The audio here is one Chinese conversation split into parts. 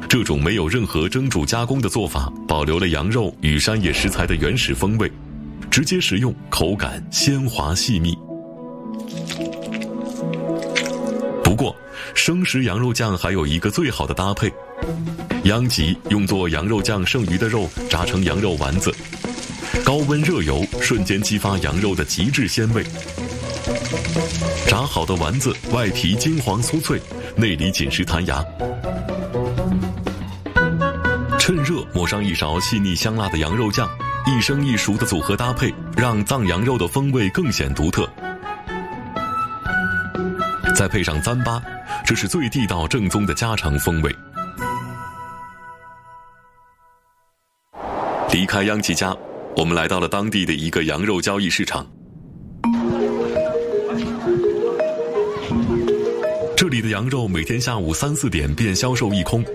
这种没有任何蒸煮加工的做法，保留了羊肉与山野食材的原始风味，直接食用口感鲜滑细密。不过，生食羊肉酱还有一个最好的搭配，羊脊用作羊肉酱剩余的肉炸成羊肉丸子，高温热油瞬间激发羊肉的极致鲜味。炸好的丸子外皮金黄酥脆，内里紧实弹牙。趁热抹上一勺细腻香辣的羊肉酱，一生一熟的组合搭配，让藏羊肉的风味更显独特。再配上糌粑，这是最地道正宗的家常风味。离开央吉家，我们来到了当地的一个羊肉交易市场。这里的羊肉每天下午3、4点便销售一空。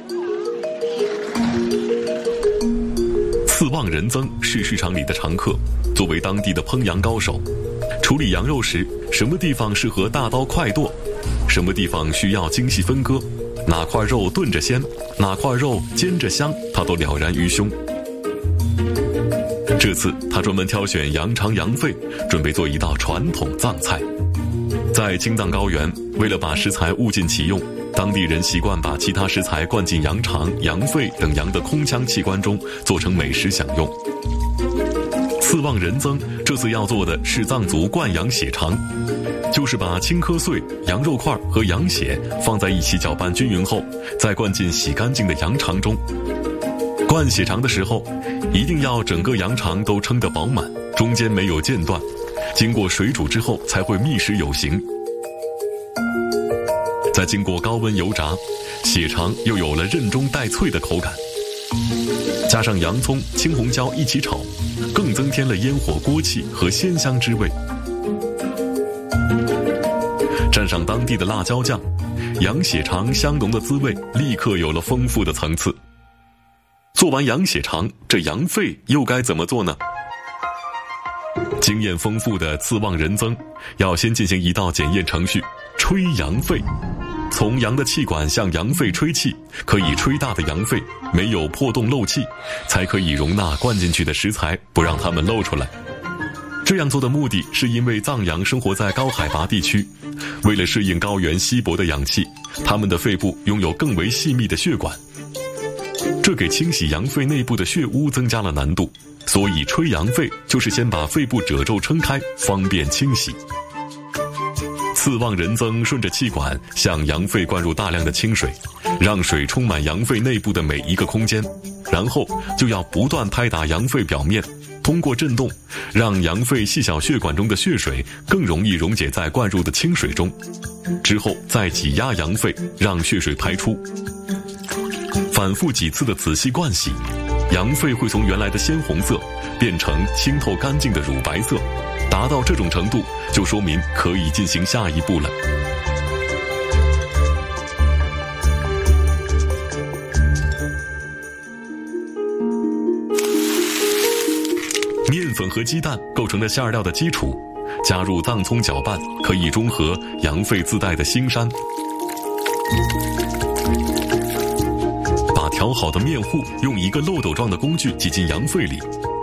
次旺仁增是市场里的常客，作为当地的烹羊高手，处理羊肉时，什么地方适合大刀快剁，什么地方需要精细分割，哪块肉炖着鲜，哪块肉煎着香，他都了然于胸。这次他专门挑选羊肠羊肺，准备做一道传统藏菜。在青藏高原，为了把食材物尽其用，当地人习惯把其他食材灌进羊肠、羊肺等羊的空腔器官中，做成美食享用。次旺仁增这次要做的是藏族灌羊血肠，就是把青稞碎、羊肉块和羊血放在一起搅拌均匀后，再灌进洗干净的羊肠中。灌血肠的时候，一定要整个羊肠都撑得饱满，中间没有间断，经过水煮之后才会密实有形。再经过高温油炸，血肠又有了韧中带脆的口感。加上洋葱、青红椒一起炒，更增添了烟火锅气和鲜香之味。蘸上当地的辣椒酱，羊血肠香浓的滋味立刻有了丰富的层次。做完羊血肠，这羊肺又该怎么做呢？经验丰富的次旺仁增要先进行一道检验程序——吹羊肺。从羊的气管向羊肺吹气，可以吹大的羊肺没有破洞漏气，才可以容纳灌进去的食材，不让它们漏出来。这样做的目的是因为藏羊生活在高海拔地区，为了适应高原稀薄的氧气，它们的肺部拥有更为细密的血管，这给清洗羊肺内部的血污增加了难度，所以吹羊肺就是先把肺部褶皱撑开，方便清洗。次旺仁增顺着气管向羊肺灌入大量的清水，让水充满羊肺内部的每一个空间，然后就要不断拍打羊肺表面，通过震动让羊肺细小血管中的血水更容易溶解在灌入的清水中，之后再挤压羊肺，让血水排出。反复几次的仔细灌洗，羊肺会从原来的鲜红色变成清透干净的乳白色，达到这种程度，就说明可以进行下一步了。面粉和鸡蛋构成了馅料的基础，加入藏葱搅拌，可以中和羊肺自带的腥膻。把调好的面糊用一个漏斗状的工具挤进羊肺里，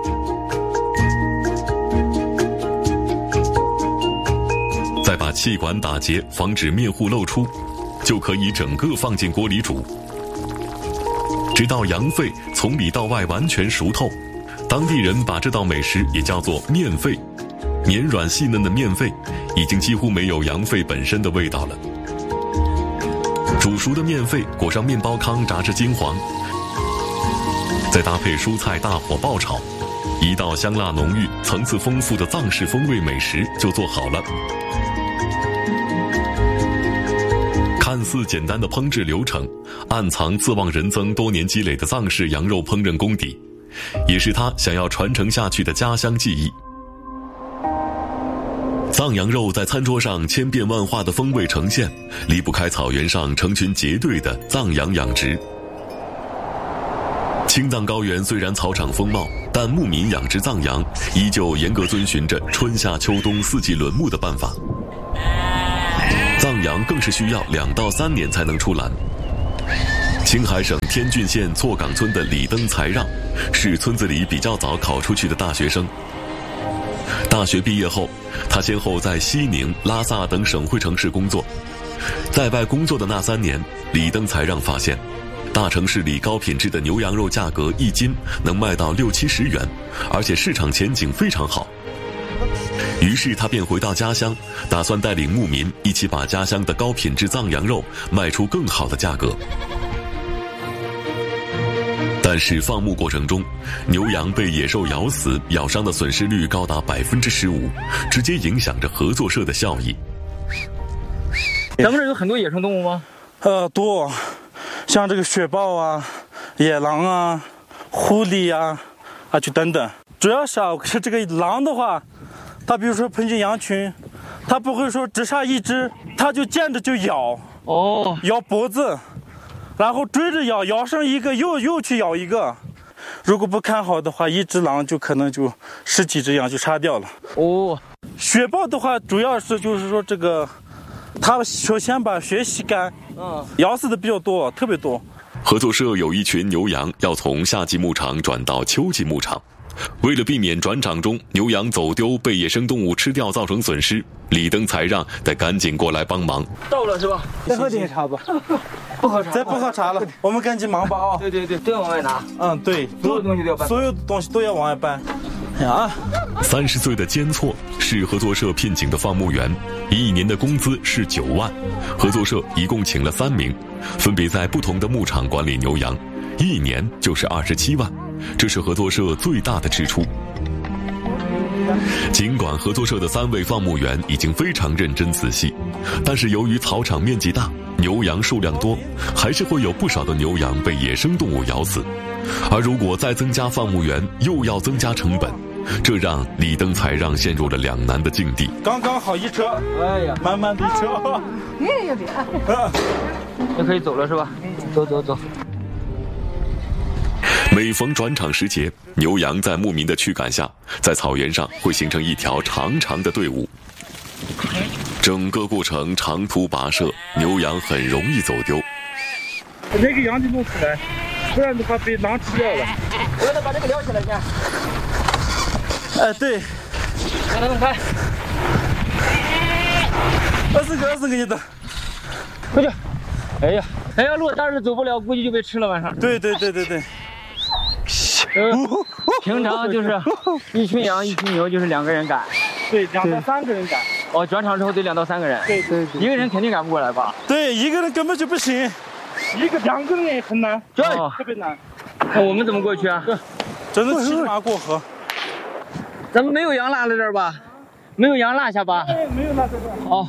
再把气管打结，防止面糊漏出，就可以整个放进锅里煮，直到羊肺从里到外完全熟透。当地人把这道美食也叫做面肺，绵软细嫩的面肺已经几乎没有羊肺本身的味道了。煮熟的面肺裹上面包糠炸至金黄，再搭配蔬菜大火爆炒，一道香辣浓郁、层次丰富的藏式风味美食就做好了。看似简单的烹制流程，暗藏次旺仁增多年积累的藏式羊肉烹饪功底，也是他想要传承下去的家乡技艺。藏羊肉在餐桌上千变万化的风味呈现，离不开草原上成群结队的藏羊养殖。青藏高原虽然草场丰茂，但牧民养殖藏羊依旧严格遵循着春夏秋冬4季轮牧的办法。藏羊更是需要2到3年才能出栏。 青海省天峻县错岗村的李登才让，是村子里比较早考出去的大学生。大学毕业后，他先后在西宁、拉萨等省会城市工作。在外工作的那3年，李登才让发现，大城市里高品质的牛羊肉价格1斤能卖到60-70元，而且市场前景非常好。于是他便回到家乡，打算带领牧民一起把家乡的高品质藏羊肉卖出更好的价格。但是放牧过程中，牛羊被野兽咬死、咬伤的损失率高达15%，直接影响着合作社的效益。 咱们这有很多野生动物吗？ 多，像这个雪豹啊、野狼啊、狐狸啊，就等等。主要是这个狼的话，它比如说碰见羊群，它不会说只杀一只，它就见着就咬，咬脖子，然后追着咬，咬上一个又去咬一个。如果不看好的话，一只狼就可能就10几只羊就杀掉了。雪豹的话，主要是就是说这个，它首先把血吸干，咬死的比较多，特别多。 合作社有一群牛羊要从夏季牧场转到秋季牧场，为了避免转场中牛羊走丢被野生动物吃掉造成损失，李登才让得赶紧过来帮忙。 到了是吧？ 再喝点茶吧。 不喝茶， 再不喝茶了，我们赶紧忙吧啊！ 对，都要往外拿。 对， 所有东西都要搬， 所有东西都要往外搬。 30岁的坚错是合作社聘请的放牧员，1年的工资是9万。合作社一共请了3名，分别在不同的牧场管理牛羊，1年就是27万，这是合作社最大的支出。尽管合作社的3位放牧员已经非常认真仔细，但是由于草场面积大，牛羊数量多，还是会有不少的牛羊被野生动物咬死。而如果再增加放牧员，又要增加成本，这让李登才让陷入了2难的境地。 刚刚好一车，满满的一车。 就可以走了是吧？走。 每逢转场时节，牛羊在牧民的驱赶下，在草原上会形成一条长长的队伍。整个过程长途跋涉，牛羊很容易走丢。 那个羊得弄出来，不然的话被狼吃掉了。 我让他把这个撩起来先。 对。 让他弄开。 20个你的。 快去。哎呀，如果当时走不了，估计就被吃了晚上。 对。 平常就是一群羊一群牛就是2个人赶。 对，2到3个人赶。 转场之后得2到3个人。 对。 一个人肯定赶不过来吧？ 对，一个人根本就不行，2个人也很难，特别难。 那我们怎么过去啊？ 只能骑马过河。 咱们没有羊拉在这儿吧？没有羊拉下吧？ 没有拉在这儿。 好。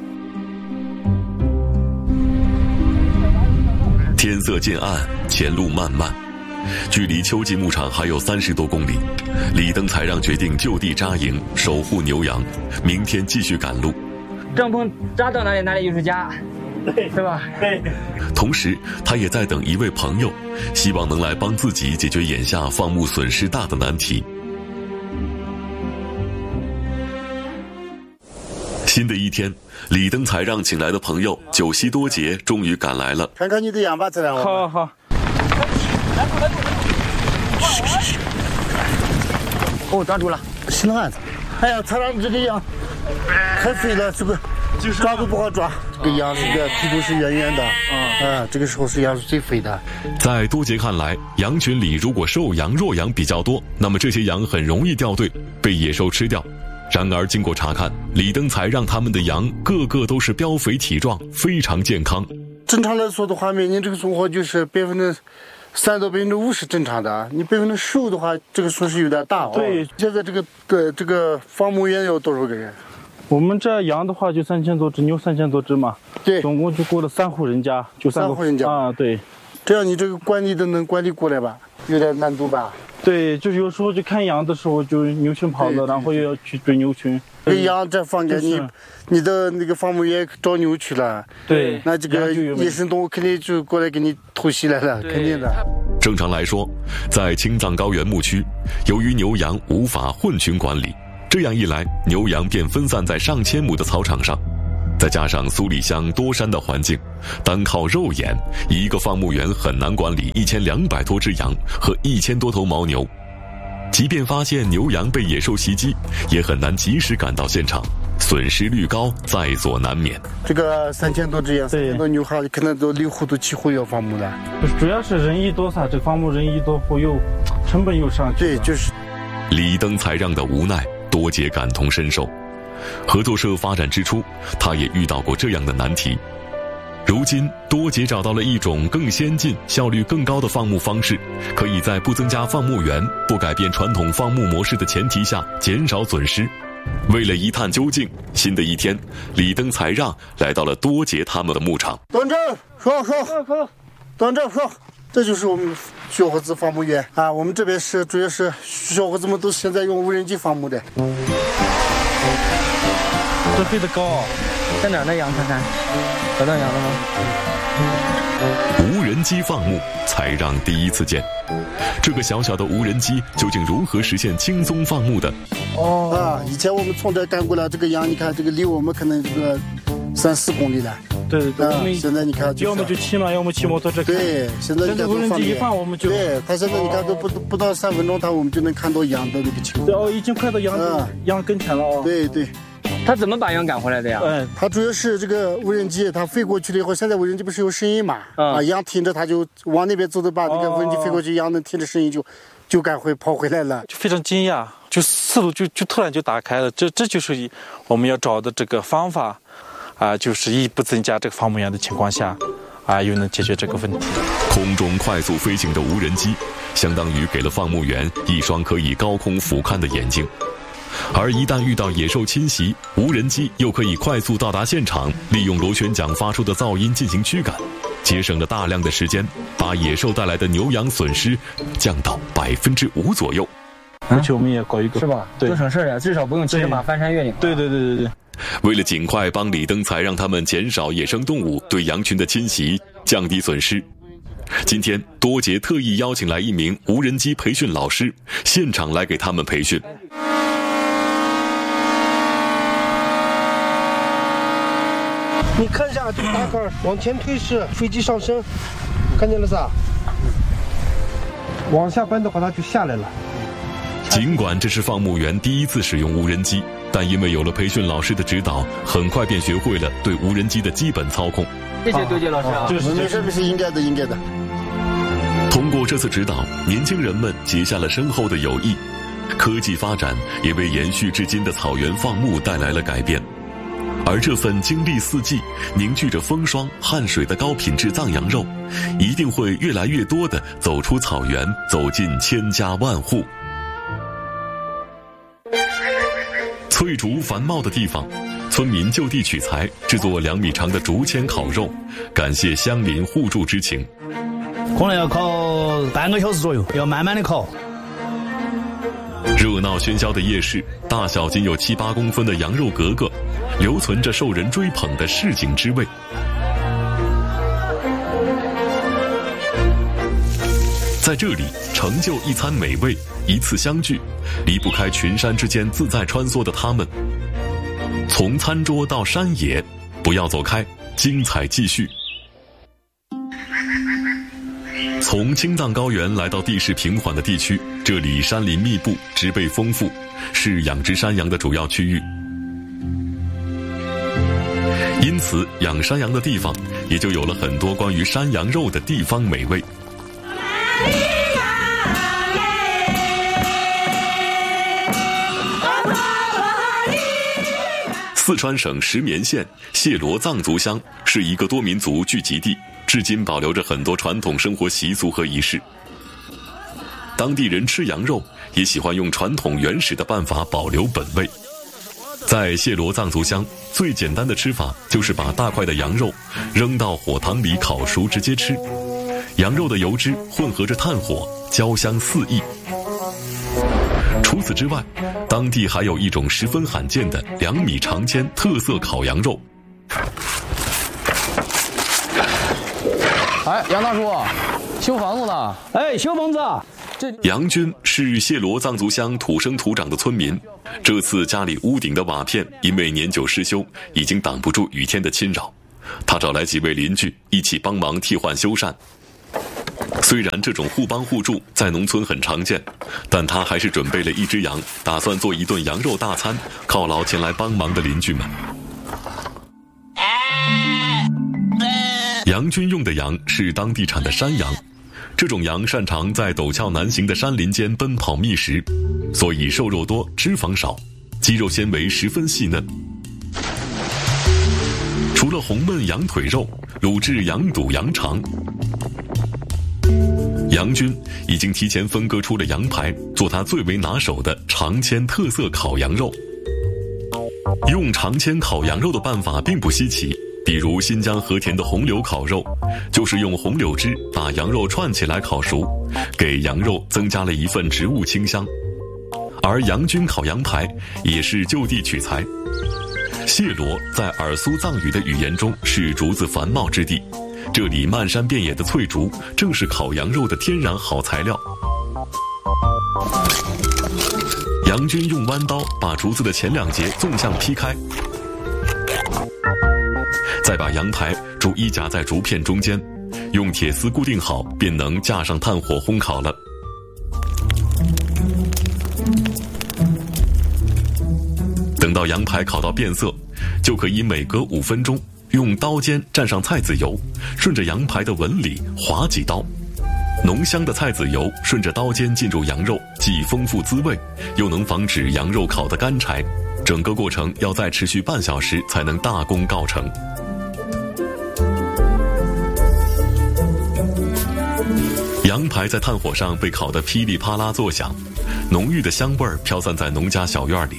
天色渐暗，前路漫漫，距离秋季牧场还有30多公里。李登才让决定就地扎营，守护牛羊，明天继续赶路。 帐篷扎到哪里，哪里就是家，对吧？ 对。 同时，他也在等一位朋友，希望能来帮自己解决眼下放牧损失大的难题。新的一天，李登才让请来的朋友久惜多节，终于赶来了。 看看你的羊吧，这两个。好。 抓住了， 新案子。哎呀，才让这个羊太肥了，这个抓都不好抓。这个羊是个屁股是圆圆的，这个时候是羊是最肥的。 在多杰看来，羊群里如果瘦羊、弱羊比较多，那么这些羊很容易掉队，被野兽吃掉。然而经过查看，李登才让他们的羊个个都是膘肥体壮，非常健康。 正常来说的话，每年这个收获就是3%到50%正常的。你15%的话，这个损失有点大。 对， 现在这个放牧员有多少个人？ 我们这羊的话就3000多只，牛3000多只嘛。 对， 总共就过了3户人家，就3 户人家对。 这样你这个管理都能管理过来吧？有点难度吧？ 对，就是有时候去看羊的时候，就牛群跑了，然后又要去追牛群。 这羊这放着你的那个放牧员找牛去了， 对， 那这个野生动物肯定就过来给你偷袭来了，肯定的。 正常来说，在青藏高原牧区，由于牛羊无法混群管理，这样一来，牛羊便分散在上千亩的草场上。 再加上苏里乡多山的环境，单靠肉眼，一个放牧园很难管理1200多只羊和1000多头牦牛。即便发现牛羊被野兽袭击，也很难及时赶到现场，损失率高，在所难免。 这个3000多只羊，3000多牛还可能都6户都7户要放牧的。 主要是人一多噻，这个放牧人一多，户又成本又上去。 对，就是。 李登才让的无奈，多杰感同身受。合作社发展之初，他也遇到过这样的难题。如今，多杰找到了一种更先进、效率更高的放牧方式，可以在不增加放牧员、不改变传统放牧模式的前提下减少损失。为了一探究竟，新的一天，李登才让来到了多杰他们的牧场。 端正，说，端正说，这就是我们小伙子放牧园啊。我们这边是主要是小伙子们都现在用无人机放牧的。 这飞得高， 在哪儿呢？羊看看，找到羊了吗？ 无人机放牧，才让第一次见。这个小小的无人机究竟如何实现轻松放牧的？ 以前我们从这赶过来，这个羊，你看这个离我们可能这个3、4公里了。 对， 现在你看、 要么就骑马，要么骑摩托车。 对，现在你看无人机一放，我们就对，他现在你看都不到3分钟，我们就能看到羊的那个情况。 已经快到羊跟前了哦。 对。 他怎么把羊赶回来的呀？ 他主要是这个无人机，它飞过去了以后，现在无人机不是有声音嘛？羊听着，它就往那边走的，把那个无人机飞过去，羊能听着声音就赶回跑回来了。 就非常惊讶，就思路就突然就打开了。这就是我们要找的这个方法就是不增加这个放牧员的情况下又能解决这个问题。 空中快速飞行的无人机，相当于给了放牧员一双可以高空俯瞰的眼睛。而一旦遇到野兽侵袭，无人机又可以快速到达现场，利用螺旋桨发出的噪音进行驱赶，节省了大量的时间，把野兽带来的牛羊损失降到5%左右。 而且我们也搞一个， 是吧？ 对， 多省事儿呀，至少不用骑着马翻山越岭。 对。 为了尽快帮李登才让他们减少野生动物对羊群的侵袭，降低损失，今天多杰特意邀请来一名无人机培训老师，现场来给他们培训。 你看一下这个大杆往前推是飞机上升，看见了噻？往下扳的话，它就下来了。 尽管这是放牧员第一次使用无人机，但因为有了培训老师的指导，很快便学会了对无人机的基本操控。 谢谢多杰老师啊！ 没事，应该的。 通过这次指导，年轻人们结下了深厚的友谊。科技发展也为延续至今的草原放牧带来了改变。而这份经历4季、凝聚着风霜汗水的高品质藏羊肉，一定会越来越多地走出草原，走进千家万户。翠竹繁茂的地方，村民就地取材制作2米长的竹签烤肉，感谢乡邻互助之情。 可能要烤半个小时左右，要慢慢的烤。 热闹喧嚣的夜市，大小仅有7、8公分的羊肉格格，留存着受人追捧的市井之味。在这里成就一餐美味，一次相聚，离不开群山之间自在穿梭的他们。从餐桌到山野，不要走开，精彩继续。从青藏高原来到地势平缓的地区，这里山林密布，植被丰富，是养殖山羊的主要区域。因此，养山羊的地方也就有了很多关于山羊肉的地方美味。四川省石棉县谢罗藏族乡是一个多民族聚集地，至今保留着很多传统生活习俗和仪式。当地人吃羊肉也喜欢用传统原始的办法保留本味。在谢罗藏族乡，最简单的吃法就是把大块的羊肉扔到火塘里烤熟直接吃，羊肉的油脂混合着炭火，焦香四溢。除此之外，当地还有一种十分罕见的2米长签特色烤羊肉。 哎，杨大叔，修房子呢？ 哎，修房子， 杨军是谢罗藏族乡土生土长的村民，这次家里屋顶的瓦片因为年久失修，已经挡不住雨天的侵扰。他找来几位邻居一起帮忙替换修缮。虽然这种互帮互助在农村很常见，但他还是准备了一只羊，打算做一顿羊肉大餐，犒劳前来帮忙的邻居们。杨军用的羊是当地产的山羊，这种羊擅长在陡峭难行的山林间奔跑觅食，所以瘦肉多，脂肪少，肌肉纤维十分细嫩。除了红焖羊腿肉，卤制羊肚、羊肠，杨军已经提前分割出了羊排，做他最为拿手的长签特色烤羊肉。用长签烤羊肉的办法并不稀奇，比如新疆和田的红柳烤肉，就是用红柳枝把羊肉串起来烤熟，给羊肉增加了一份植物清香。而杨军烤羊排也是就地取材。谢罗在尔苏藏语的语言中是竹子繁茂之地，这里漫山遍野的翠竹正是烤羊肉的天然好材料。杨军用弯刀把竹子的前两节纵向劈开，再把羊排逐一夹在竹片中间，用铁丝固定好，便能架上炭火烘烤了。等到羊排烤到变色，就可以每隔5分钟用刀尖蘸上菜籽油，顺着羊排的纹理划几刀。浓香的菜籽油顺着刀尖进入羊肉，既丰富滋味，又能防止羊肉烤得干柴。整个过程要再持续半小时才能大功告成。羊排在炭火上被烤得噼里啪啦作响，浓郁的香味儿飘散在农家小院里。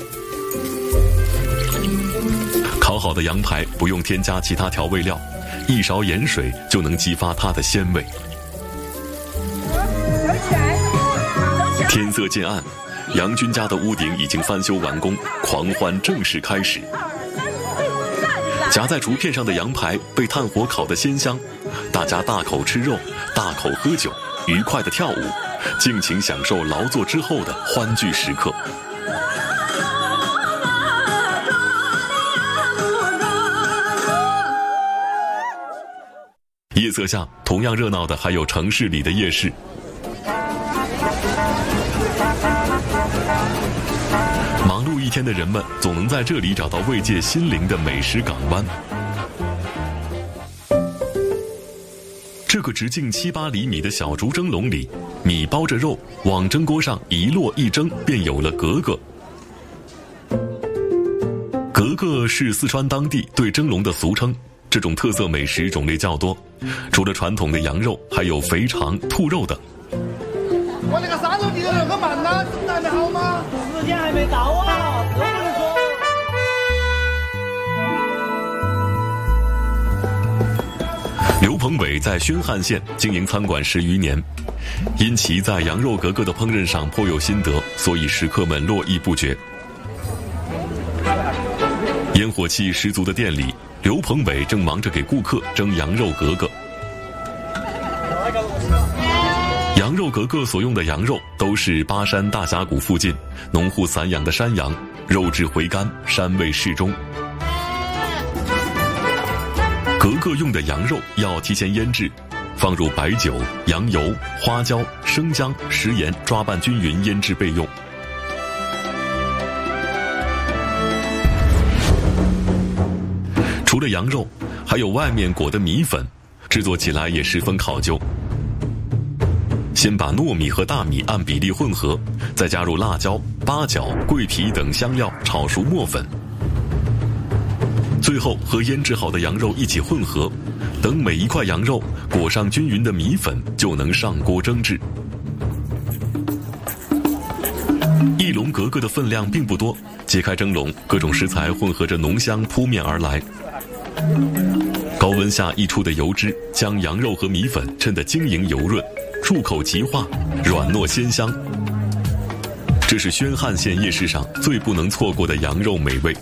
烤好的羊排不用添加其他调味料，一勺盐水就能激发它的鲜味。天色渐暗，杨军家的屋顶已经翻修完工，狂欢正式开始。夹在竹片上的羊排被炭火烤得鲜香，大家大口吃肉，大口喝酒，愉快地跳舞，尽情享受劳作之后的欢聚时刻。夜色下，同样热闹的还有城市里的夜市。忙碌一天的人们总能在这里找到慰藉心灵的美食港湾。这个直径7、8厘米的小竹蒸笼里，米包着肉，往蒸锅上一落一蒸，便有了格格。格格是四川当地对蒸笼的俗称。这种特色美食种类较多，除了传统的羊肉，还有肥肠、兔肉等。 我那个杀肉递的那个慢呐，怎么还没好吗？ 时间还没到啊，都不能说。 刘鹏伟在宣汉县经营餐馆10余年，因其在羊肉格格的烹饪上颇有心得，所以食客们络绎不绝。烟火气十足的店里，刘鹏伟正忙着给顾客蒸羊肉格格。羊肉格格所用的羊肉都是巴山大峡谷附近农户散养的山羊，肉质回甘，膻味适中。格格用的羊肉要提前腌制，放入白酒、羊油、花椒、生姜、食盐抓拌均匀，腌制备用。除了羊肉，还有外面裹的米粉，制作起来也十分考究。先把糯米和大米按比例混合，再加入辣椒、八角、桂皮等香料炒熟磨粉，最后和腌制好的羊肉一起混合，等每一块羊肉裹上均匀的米粉，就能上锅蒸制。一笼格格的分量并不多，揭开蒸笼，各种食材混合着浓香扑面而来。高温下溢出的油脂将羊肉和米粉抻得晶莹油润，入口即化，软糯鲜香。这是宣汉县夜市上最不能错过的羊肉美味。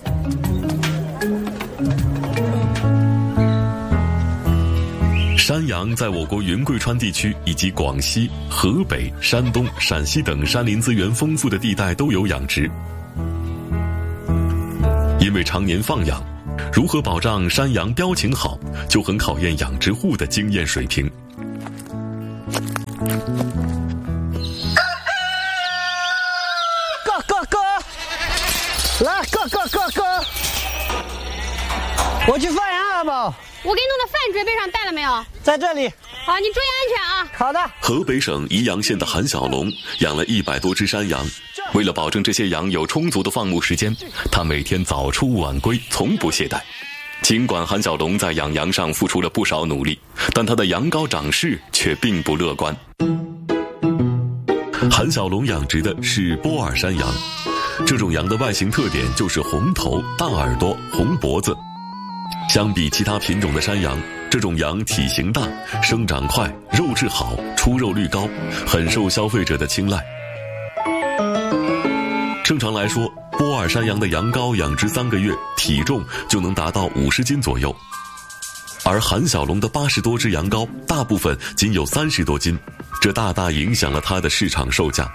山羊在我国云贵川地区以及广西、河北、山东、陕西等山林资源丰富的地带都有养殖。因为常年放养，如何保障山羊膘情好，就很考验养殖户的经验水平。 来，哥，我去放羊了吧？ 我给你弄的饭准备上带了没有？ 在这里。 好，你注意安全啊。 好的。 河北省宜阳县的韩小龙养了100多只山羊，为了保证这些羊有充足的放牧时间，他每天早出晚归，从不懈怠。尽管韩小龙在养羊上付出了不少努力，但他的羊羔长势却并不乐观。韩小龙养殖的是波尔山羊，这种羊的外形特点就是红头、大耳朵、红脖子。相比其他品种的山羊，这种羊体型大、生长快、肉质好、出肉率高，很受消费者的青睐。正常来说，波尔山羊的羊羔养殖3个月，体重就能达到50斤左右，而韩小龙的80多只羊羔，大部分仅有30多斤，这大大影响了它的市场售价。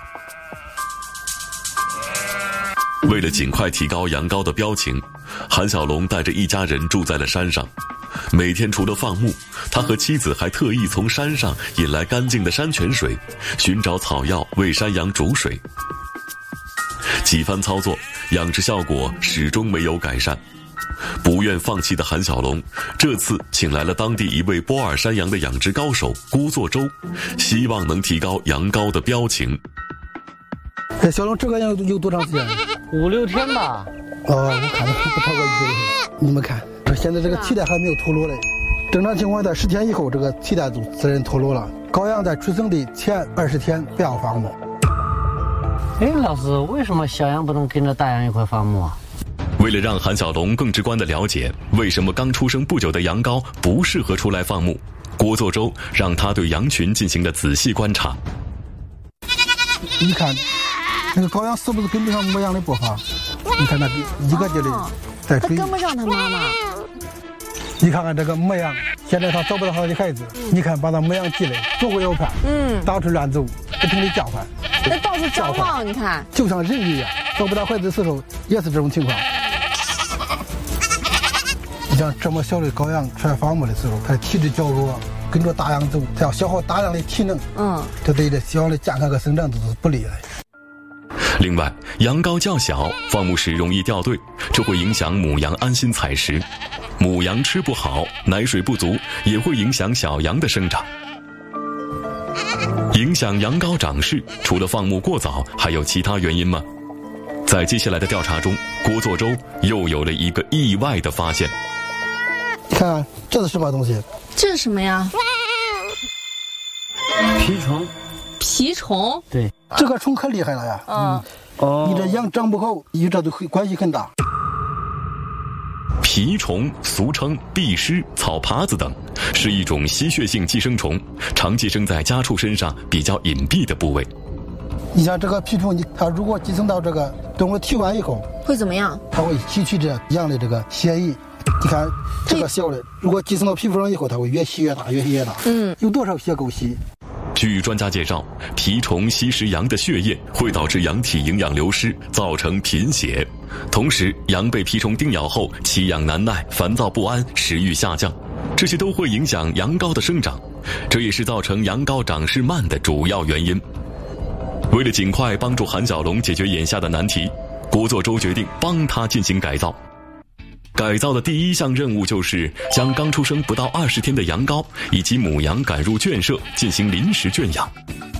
为了尽快提高羊羔的膘情，韩小龙带着一家人住在了山上。每天除了放牧，他和妻子还特意从山上引来干净的山泉水，寻找草药为山羊煮水。几番操作，养殖效果始终没有改善。不愿放弃的韩小龙这次请来了当地一位波尔山羊的养殖高手郭作周，希望能提高羊羔的膘情。 小龙，这个羊有多长时间 ？5、6天吧。 我看着不超过1个月。你们看，现在这个脐带还没有脱落嘞。正常情况在10天以后，这个脐带就自然脱落了。羔羊在出生的前20天不要放牧。 哎，老师，为什么小羊不能跟着大羊一块放牧啊？ 为了让韩小龙更直观地了解为什么刚出生不久的羊羔不适合出来放牧，郭作周让他对羊群进行了仔细观察。 你看，那个羔羊是不是跟不上母羊的步伐？你看那一个劲的在追， 跟不上他妈妈。 你看看这个母羊，现在他找不到他的孩子，你看把他母羊系来，左顾右盼，到处乱走，不停地叫唤， 那到处张望，你看， 就像人一样，找不到孩子的时候也是这种情况。你像这么小的羔羊出来放牧的时候，它体质较弱，跟着大羊走，它要消耗大量的体能，这对这小羊的健康和生长都是不利的。 另外，羊羔较小，放牧时容易掉队，这会影响母羊安心采食。母羊吃不好，奶水不足，也会影响小羊的生长。影响羊羔长势，除了放牧过早，还有其他原因吗？在接下来的调查中，郭作周又有了一个意外的发现。 你看，这是什么东西？ 这是什么呀？ 蜱虫。 蜱虫？ 对， 这个虫可厉害了呀。你这羊长不好，与这都关系很大。 蜱虫俗称蜱虱、草耙子等，是一种吸血性寄生虫，常寄生在家畜身上比较隐蔽的部位。 你像这个蜱虫，它如果寄生到这个动物体外以后， 会怎么样？ 它会吸取这羊的这个血液。你看这个小的，如果寄生到皮肤上以后，它会越吸越大，越吸越大。有多少血够吸？ 据专家介绍，蜱虫吸食羊的血液，会导致羊体营养流失，造成贫血。同时，羊被蜱虫叮咬后，奇痒难耐、烦躁不安、食欲下降，这些都会影响羊羔的生长，这也是造成羊羔长势慢的主要原因。为了尽快帮助韩小龙解决眼下的难题，郭作周决定帮他进行改造。改造的第一项任务就是将刚出生不到20天的羊羔以及母羊赶入圈舍进行临时圈养。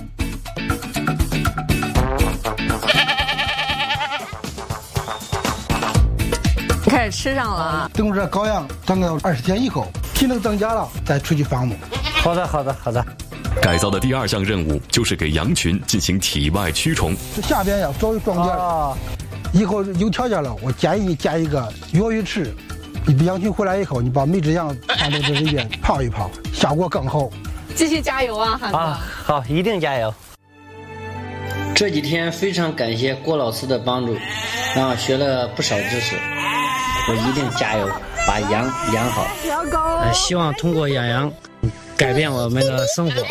开始吃上了。 等这羔羊长到20天以后，体能增加了，再出去放牧。 好的。 改造的第二项任务就是给羊群进行体外驱虫。 下边要稍微装点。以后有条件了，我建议你建一个越浴池。你羊群回来以后，你把每只羊放到这里边泡一泡，效果更好。 继续加油啊，韩哥！ 好，一定加油。 这几天非常感谢郭老师的帮助，让我学了不少知识。我一定加油，把羊养好。 希望通过养羊， 改变我们的生活。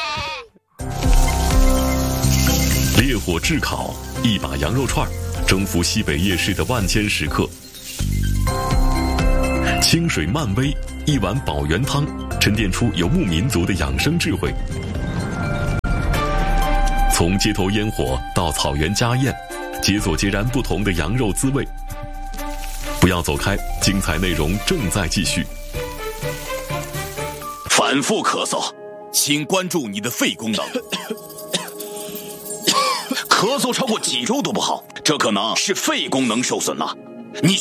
烈火炙烤，一把羊肉串，征服西北夜市的万千食客。清水漫微，一碗保元汤，沉淀出游牧民族的养生智慧。从街头烟火到草原家宴，解锁截然不同的羊肉滋味。不要走开，精彩内容正在继续。 反复咳嗽，请关注你的肺功能。咳嗽超过几周都不好，这可能是肺功能受损了。你